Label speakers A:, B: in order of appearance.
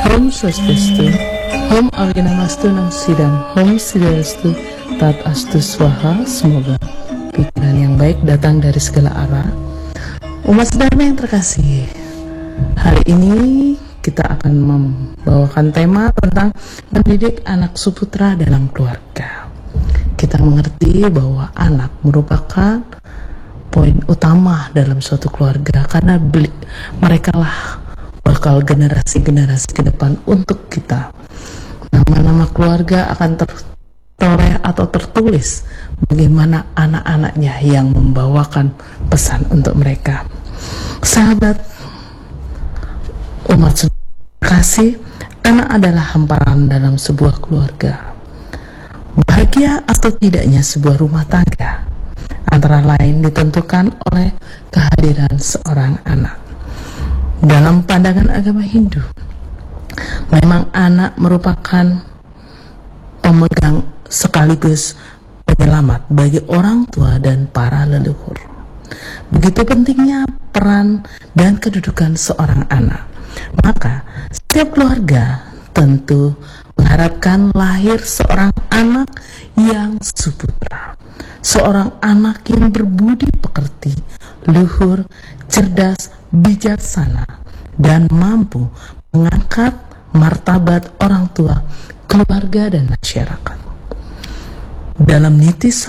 A: Om Swastiastu, Om Awinamastu Nam Sidam, Om Siddhastu, Tat Astu Swaha. Semoga pikiran yang baik datang dari segala arah. Umat Dharma yang terkasih, hari ini kita akan membawakan tema tentang mendidik anak suputra dalam keluarga. Kita mengerti bahwa anak merupakan poin utama dalam suatu keluarga, karena mereka lah bakal generasi-generasi ke depan untuk kita. Nama-nama keluarga akan tertoreh atau tertulis bagaimana anak-anaknya yang membawakan pesan untuk mereka. Sahabat umat kasih, anak adalah hamparan dalam sebuah keluarga. Bahagia atau tidaknya sebuah rumah tangga antara lain ditentukan oleh kehadiran seorang anak. Dalam pandangan agama Hindu, memang anak merupakan pemegang sekaligus penyelamat bagi orang tua dan para leluhur. Begitu pentingnya peran dan kedudukan seorang anak. Maka setiap keluarga tentu mengharapkan lahir seorang anak yang suputra, seorang anak yang berbudi pekerti, luhur, cerdas, bijaksana, dan mampu mengangkat martabat orang tua, keluarga, dan masyarakat. Dalam niti